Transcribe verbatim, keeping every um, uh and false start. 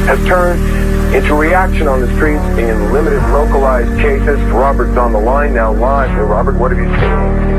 has turned into reaction on the streets in limited localized chases. Robert's on the line now live. Hey, Robert, what have you seen?